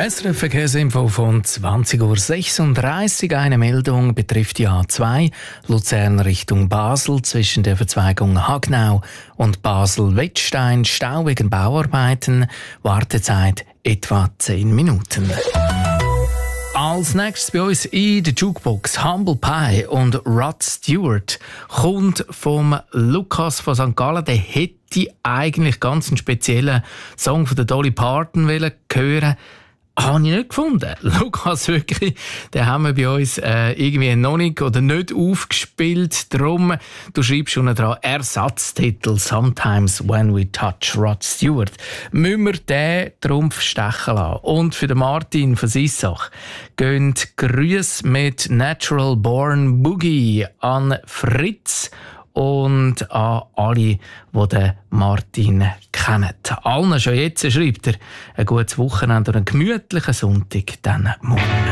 SRF Verkehrsinfo von 20.36 Uhr. Eine Meldung betrifft die A2 Luzern Richtung Basel zwischen der Verzweigung Hagnau und Basel-Wettstein. Stau wegen Bauarbeiten. Wartezeit etwa 10 Minuten. Als nächstes bei uns in der Jukebox Humble Pie und Rod Stewart kommt vom Lukas von St. Gallen. Der hätte eigentlich ganz einen speziellen Song von der Dolly Parton hören. Habe ich nicht gefunden. Lukas, wirklich, den haben wir bei uns irgendwie noch nicht oder nicht aufgespielt. Darum, du schreibst schon dran, Ersatztitel «Sometimes When We Touch Rod Stewart». Müssen wir den Trumpf stechen lassen. Und für den Martin von Sissach gehen Grüße mit «Natural Born Boogie» an Fritz und an alle, die den Martin kennen. Allen schon jetzt schreibt er ein gutes Wochenende und einen gemütlichen Sonntag dann morgen.